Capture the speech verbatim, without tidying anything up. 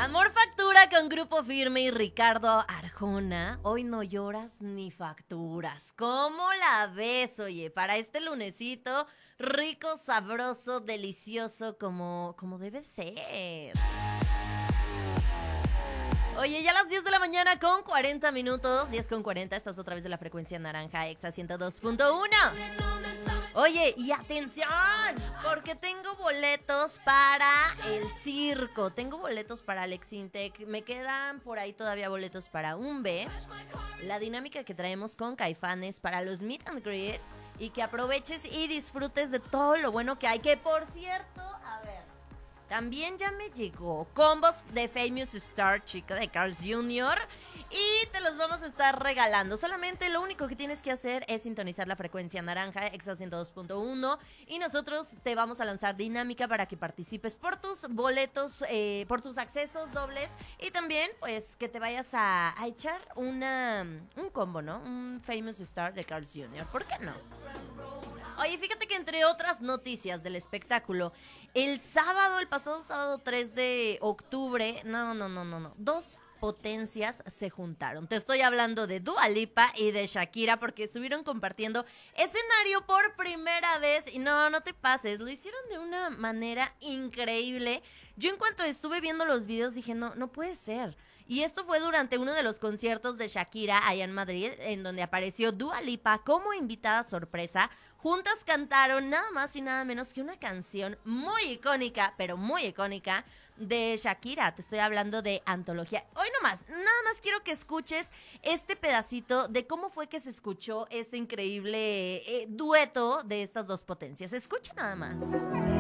Amor Factura con Grupo Firme y Ricardo Arjona. Hoy no lloras ni facturas. ¿Cómo la ves, oye? Para este lunesito, rico, sabroso, delicioso, como, como debe ser. Oye, ya a las diez de la mañana con cuarenta minutos, diez con cuarenta, estás otra vez de la frecuencia naranja, Exa ciento dos punto uno. Oye, y atención, porque tengo boletos para el circo, tengo boletos para Alex Intec, me quedan por ahí todavía boletos para un B, la dinámica que traemos con Caifanes para los Meet and Greet, y que aproveches y disfrutes de todo lo bueno que hay, que por cierto, a ver, también ya me llegó combos de Famous Star, chica, de Carl's junior Y te los vamos a estar regalando. Solamente lo único que tienes que hacer es sintonizar la frecuencia naranja, Exa ciento dos punto uno. Y nosotros te vamos a lanzar dinámica para que participes por tus boletos, eh, por tus accesos dobles. Y también, pues, que te vayas a, a echar una, un combo, ¿no? Un Famous Star de Carl's junior ¿Por qué no? Oye, fíjate que entre otras noticias del espectáculo, el sábado, el pasado sábado tres de octubre, no, no, no, no, no, dos potencias se juntaron. Te estoy hablando de Dua Lipa y de Shakira porque estuvieron compartiendo escenario por primera vez y no, no te pases, lo hicieron de una manera increíble. Yo en cuanto estuve viendo los videos dije, no, no puede ser. Y esto fue durante uno de los conciertos de Shakira allá en Madrid, en donde apareció Dua Lipa como invitada sorpresa. Juntas cantaron nada más y nada menos que una canción muy icónica, pero muy icónica, de Shakira. Te estoy hablando de Antología. Hoy nomás, nada más quiero que escuches este pedacito de cómo fue que se escuchó este increíble eh, dueto de estas dos potencias. Escucha nada más.